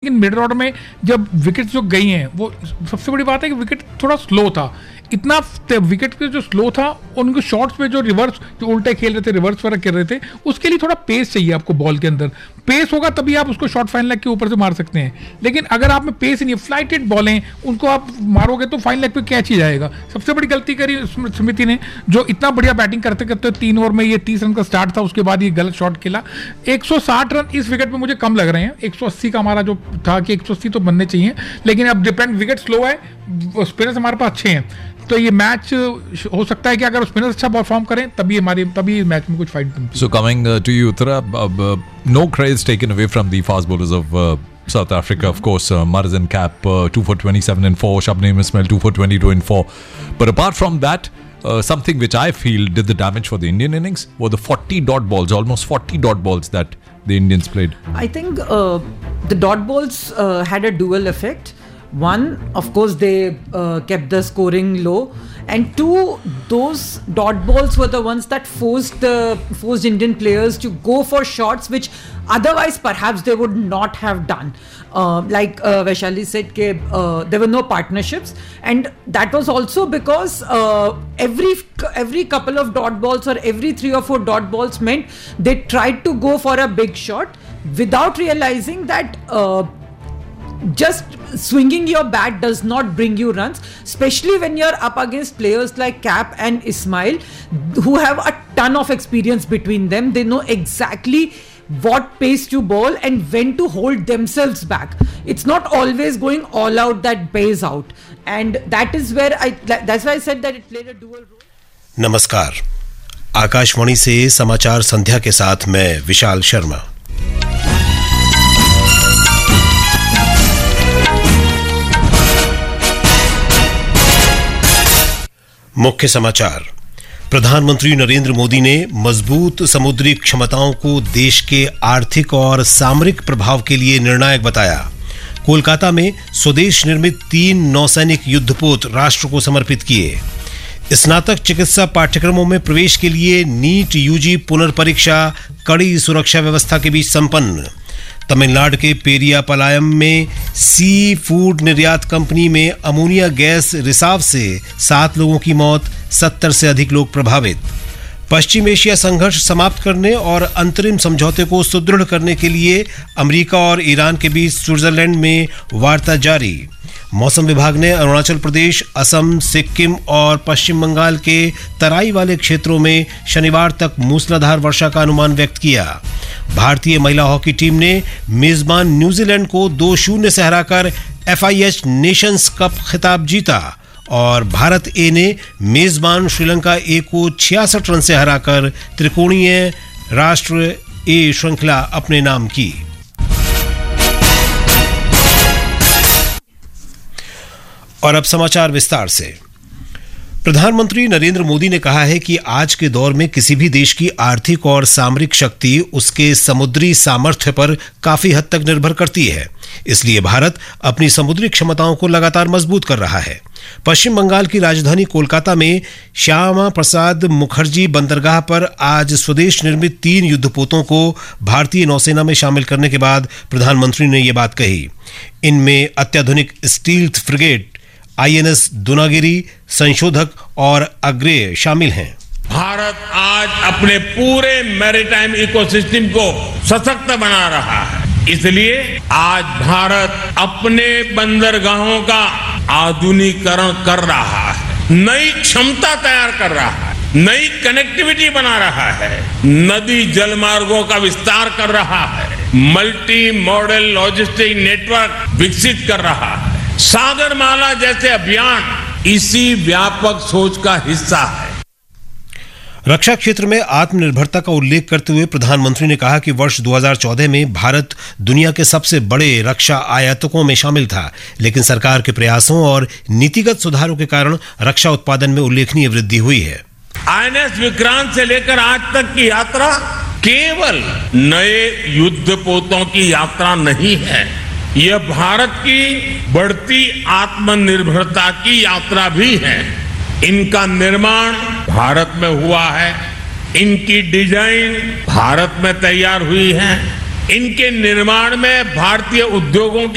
लेकिन middle order में जब विकेट जो गई हैं, वो सबसे बड़ी बात है कि विकेट थोड़ा स्लो था, इतना विकेट के जो स्लो था, उनको शॉट्स में जो रिवर्स, जो उल्टे खेल रहे थे, रिवर्स वगैरह कर रहे थे, उसके लिए थोड़ा पेस चाहिए आपको बॉल के अंदर। पेस होगा तभी आप उसको शॉर्ट फाइन लेग के ऊपर से मार सकते हैं, लेकिन अगर आप में पेस ही नहीं, फ्लाइटेड बॉलें उनको आप मारोगे तो फाइन लेग पे कैच ही जाएगा। सबसे बड़ी गलती करी स्मिथ ने, जो इतना बढ़िया बैटिंग करते करते 3 ओवर में ये 30 रन का स्टार्ट था, उसके बाद ये गलत शॉट खेला। 160 रन इस विकेट पे मुझे कम लग रहे हैं, 180 का हमारा जो था कि 180 तो बनने चाहिए, लेकिन अब डिपेंड, विकेट स्लो है, स्पिनर्स हमारे पास अच्छे हैं, तो ये मैच हो सकता है कि अगर स्पिनर्स अच्छा परफॉर्म करें तभी मैच में कुछ फाइट बनती है। So coming to you, Uttara, no credit taken away from the fast bowlers of South Africa, of course. Marzan Cap 2 for 27 and 4, Shabnim Ismail 2 for 22 and 4. But apart from that, something which I feel did the damage for the Indian innings were the 40 dot balls, almost 40 dot balls that the Indians played. I think the dot balls had a dual effect. One, of course, they kept the scoring low, and two, those dot balls were the ones that forced Indian players to go for shots which otherwise perhaps they would not have done. Like Vaishali said, there were no partnerships, and that was also because every couple of dot balls or every 3 or 4 dot balls meant they tried to go for a big shot without realizing that just swinging your bat does not bring you runs, especially when you're up against players like Cap and Ismail, who have a ton of experience between them. They know exactly what pace to bowl and when to hold themselves back. It's not always going all out that pays out, and that is where that's why I said that it played a dual role. नमस्कार, आकाशवाणी से समाचार संध्या के साथ मैं विशाल शर्मा। मुख्य समाचार। प्रधानमंत्री नरेंद्र मोदी ने मजबूत समुद्री क्षमताओं को देश के आर्थिक और सामरिक प्रभाव के लिए निर्णायक बताया। कोलकाता में स्वदेश निर्मित 3 नौसैनिक युद्धपोत राष्ट्र को समर्पित किए। स्नातक चिकित्सा पाठ्यक्रमों में प्रवेश के लिए नीट यूजी पुनर्परीक्षा कड़ी सुरक्षा व्यवस्था के बीच संपन्न। तमिलनाडु के पेरियापालयम में सी फूड निर्यात कंपनी में अमोनिया गैस रिसाव से 7 लोगों की मौत, 70 से अधिक लोग प्रभावित। पश्चिम एशिया संघर्ष समाप्त करने और अंतरिम समझौते को सुदृढ़ करने के लिए अमेरिका और ईरान के बीच स्विट्जरलैंड में वार्ता जारी। मौसम विभाग ने अरुणाचल प्रदेश, असम, सिक्किम और पश्चिम बंगाल के तराई वाले क्षेत्रों में शनिवार तक मूसलाधार वर्षा का अनुमान व्यक्त किया। भारतीय महिला हॉकी टीम ने मेजबान न्यूजीलैंड को 2-0 से हराकर FIH नेशंस कप खिताब जीता और भारत ए ने मेजबान श्रीलंका ए को 66 रन से हराकर त्रिकोणीय राष्ट्र ए श्रृंखला अपने नाम की। और अब समाचार विस्तार से। प्रधानमंत्री नरेंद्र मोदी ने कहा है कि आज के दौर में किसी भी देश की आर्थिक और सामरिक शक्ति उसके समुद्री सामर्थ्य पर काफी हद तक निर्भर करती है। इसलिए भारत अपनी समुद्री क्षमताओं को लगातार मजबूत कर रहा है। पश्चिम बंगाल की राजधानी कोलकाता में श्यामा प्रसाद मुखर्जी बंदरगाह पर आज स्वदेश निर्मित 3 युद्धपोतों को भारतीय नौसेना में शामिल करने के बाद प्रधानमंत्री ने यह बात कही। इनमें अत्याधुनिक स्टील्थ फ्रिगेट INS दुनागिरी, संशोधक और अग्रेय शामिल हैं। भारत आज अपने पूरे मैरीटाइम इकोसिस्टम को सशक्त बना रहा है। इसलिए आज भारत अपने बंदरगाहों का आधुनिकीकरण कर रहा है, नई क्षमता तैयार कर रहा है, नई कनेक्टिविटी बना रहा है, नदी जलमार्गों का विस्तार कर रहा है, मल्टी मॉडल लॉजिस्टिक नेटवर्क विकसित कर रहा है। सागरमाला जैसे अभियान इसी व्यापक सोच का हिस्सा है। रक्षा क्षेत्र में आत्मनिर्भरता का उल्लेख करते हुए प्रधानमंत्री ने कहा कि वर्ष 2014 में भारत दुनिया के सबसे बड़े रक्षा आयातकों में शामिल था, लेकिन सरकार के प्रयासों और नीतिगत सुधारों के कारण रक्षा उत्पादन में उल्लेखनीय वृद्धि हुई है। INS विक्रांत से लेकर आज तक की यात्रा केवल नए युद्धपोतों की यात्रा नहीं है, यह भारत की बढ़ती आत्मनिर्भरता की यात्रा भी है। इनका निर्माण भारत में हुआ है, इनकी डिजाइन भारत में तैयार हुई है, इनके निर्माण में भारतीय उद्योगों की